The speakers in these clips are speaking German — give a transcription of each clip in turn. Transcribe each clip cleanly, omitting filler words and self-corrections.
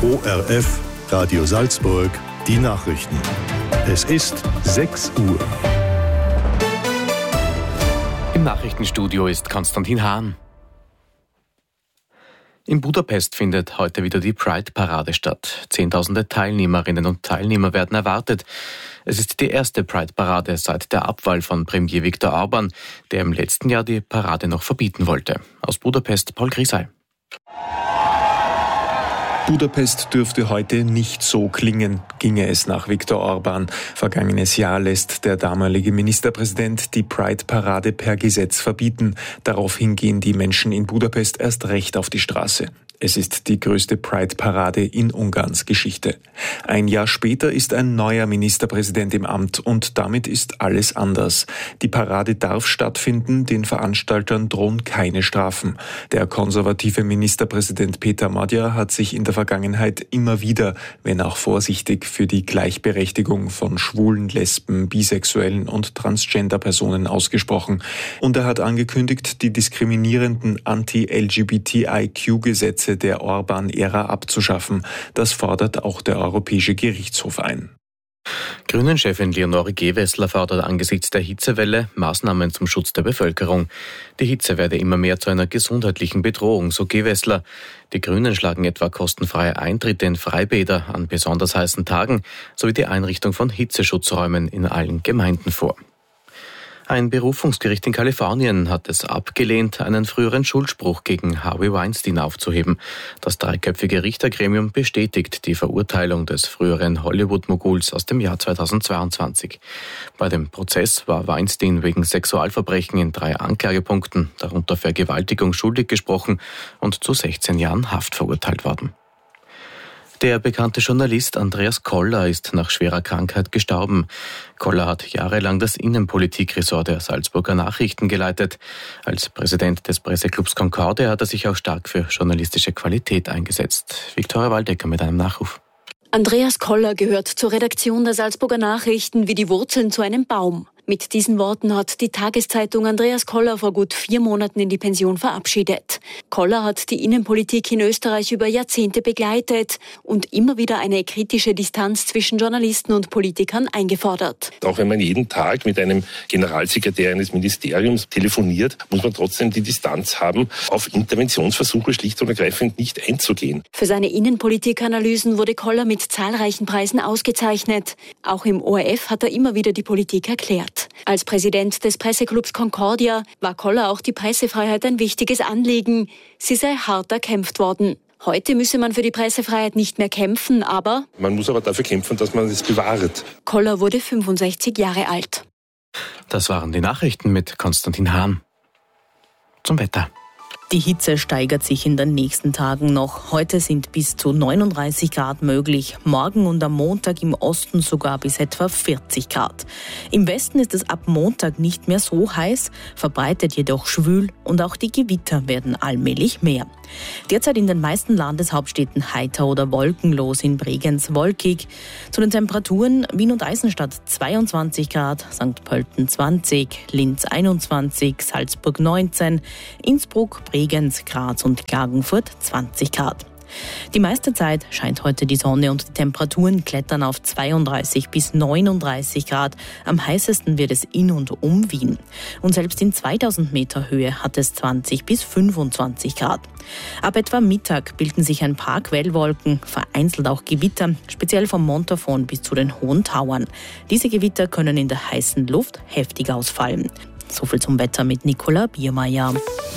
ORF Radio Salzburg, die Nachrichten. Es ist 6 Uhr. Im Nachrichtenstudio ist Konstantin Hahn. In Budapest findet heute wieder die Pride-Parade statt. Zehntausende Teilnehmerinnen und Teilnehmer werden erwartet. Es ist die erste Pride-Parade seit der Abwahl von Premier Viktor Orbán, der im letzten Jahr die Parade noch verbieten wollte. Aus Budapest Paul Grisey. Budapest dürfte heute nicht so klingen, ginge es nach Viktor Orbán. Vergangenes Jahr lässt der damalige Ministerpräsident die Pride-Parade per Gesetz verbieten. Daraufhin gehen die Menschen in Budapest erst recht auf die Straße. Es ist die größte Pride-Parade in Ungarns Geschichte. Ein Jahr später ist ein neuer Ministerpräsident im Amt und damit ist alles anders. Die Parade darf stattfinden, den Veranstaltern drohen keine Strafen. Der konservative Ministerpräsident Peter Magyar hat sich in der Vergangenheit immer wieder, wenn auch vorsichtig, für die Gleichberechtigung von Schwulen, Lesben, Bisexuellen und Transgender-Personen ausgesprochen. Und er hat angekündigt, die diskriminierenden Anti-LGBTIQ-Gesetze der Orbán-Ära abzuschaffen. Das fordert auch der Europäische Gerichtshof ein. Grünen-Chefin Leonore Gewessler fordert angesichts der Hitzewelle Maßnahmen zum Schutz der Bevölkerung. Die Hitze werde immer mehr zu einer gesundheitlichen Bedrohung, so Gewessler. Die Grünen schlagen etwa kostenfreie Eintritte in Freibäder an besonders heißen Tagen sowie die Einrichtung von Hitzeschutzräumen in allen Gemeinden vor. Ein Berufungsgericht in Kalifornien hat es abgelehnt, einen früheren Schuldspruch gegen Harvey Weinstein aufzuheben. Das dreiköpfige Richtergremium bestätigt die Verurteilung des früheren Hollywood-Moguls aus dem Jahr 2022. Bei dem Prozess war Weinstein wegen Sexualverbrechen in 3 Anklagepunkten, darunter Vergewaltigung, schuldig gesprochen und zu 16 Jahren Haft verurteilt worden. Der bekannte Journalist Andreas Koller ist nach schwerer Krankheit gestorben. Koller hat jahrelang das Innenpolitikressort der Salzburger Nachrichten geleitet. Als Präsident des Presseclubs Concorde hat er sich auch stark für journalistische Qualität eingesetzt. Viktoria Waldecker mit einem Nachruf. Andreas Koller gehört zur Redaktion der Salzburger Nachrichten wie die Wurzeln zu einem Baum. Mit diesen Worten hat die Tageszeitung Andreas Koller vor gut 4 Monaten in die Pension verabschiedet. Koller hat die Innenpolitik in Österreich über Jahrzehnte begleitet und immer wieder eine kritische Distanz zwischen Journalisten und Politikern eingefordert. Auch wenn man jeden Tag mit einem Generalsekretär eines Ministeriums telefoniert, muss man trotzdem die Distanz haben, auf Interventionsversuche schlicht und ergreifend nicht einzugehen. Für seine Innenpolitikanalysen wurde Koller mit zahlreichen Preisen ausgezeichnet. Auch im ORF hat er immer wieder die Politik erklärt. Als Präsident des Presseclubs Concordia war Koller auch die Pressefreiheit ein wichtiges Anliegen. Sie sei hart erkämpft worden. Heute müsse man für die Pressefreiheit nicht mehr kämpfen, aber... Man muss aber dafür kämpfen, dass man es bewahrt. Koller wurde 65 Jahre alt. Das waren die Nachrichten mit Konstantin Hahn. Zum Wetter. Die Hitze steigert sich in den nächsten Tagen noch. Heute sind bis zu 39 Grad möglich. Morgen und am Montag im Osten sogar bis etwa 40 Grad. Im Westen ist es ab Montag nicht mehr so heiß, verbreitet jedoch schwül und auch die Gewitter werden allmählich mehr. Derzeit in den meisten Landeshauptstädten heiter oder wolkenlos, in Bregenz wolkig. Zu den Temperaturen: Wien und Eisenstadt 22 Grad, St. Pölten 20, Linz 21, Salzburg 19, Innsbruck, Bregenz, Graz und Klagenfurt 20 Grad. Die meiste Zeit scheint heute die Sonne und die Temperaturen klettern auf 32 bis 39 Grad. Am heißesten wird es in und um Wien. Und selbst in 2000 Meter Höhe hat es 20 bis 25 Grad. Ab etwa Mittag bilden sich ein paar Quellwolken, vereinzelt auch Gewitter, speziell vom Montafon bis zu den Hohen Tauern. Diese Gewitter können in der heißen Luft heftig ausfallen. Soviel zum Wetter mit Nicola Biermeier.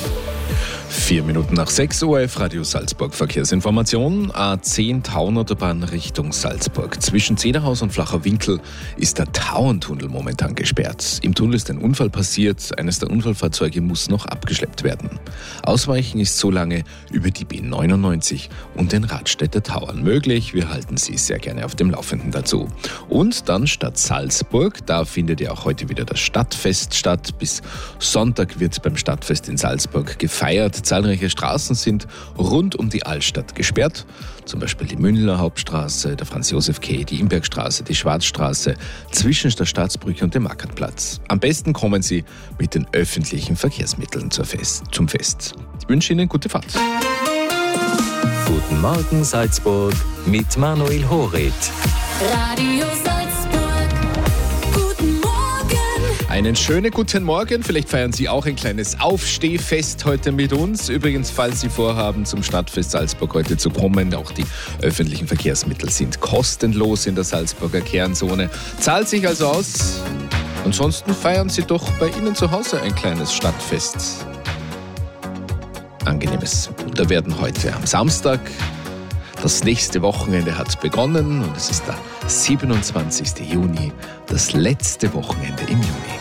4 Minuten nach 6 Uhr, Radio Salzburg Verkehrsinformation. A10 Tauernautobahn Richtung Salzburg. Zwischen Zederhaus und Flacher Winkel ist der Tauerntunnel momentan gesperrt. Im Tunnel ist ein Unfall passiert. Eines der Unfallfahrzeuge muss noch abgeschleppt werden. Ausweichen ist so lange über die B99 und den Radstädter Tauern möglich. Wir halten Sie sehr gerne auf dem Laufenden dazu. Und dann Stadt Salzburg. Da findet ja auch heute wieder das Stadtfest statt. Bis Sonntag wird beim Stadtfest in Salzburg gefeiert. Zahlreiche Straßen sind rund um die Altstadt gesperrt. Zum Beispiel die Münchner Hauptstraße, der Franz-Josef-Quai, die Imbergstraße, die Schwarzstraße, zwischen der Staatsbrücke und dem Marktplatz. Am besten kommen Sie mit den öffentlichen Verkehrsmitteln zum Fest. Ich wünsche Ihnen gute Fahrt. Guten Guten Morgen Salzburg mit Manuel Horit. Radio Salzburg. Guten Morgen. Einen schönen guten Morgen. Vielleicht feiern Sie auch ein kleines Aufstehfest heute mit uns. Übrigens, falls Sie vorhaben, zum Stadtfest Salzburg heute zu kommen, auch die öffentlichen Verkehrsmittel sind kostenlos in der Salzburger Kernzone. Zahlt sich also aus. Ansonsten feiern Sie doch bei Ihnen zu Hause ein kleines Stadtfest. Angenehmes. Da werden heute am Samstag, das nächste Wochenende hat begonnen und es ist der 27. Juni, das letzte Wochenende im Juni.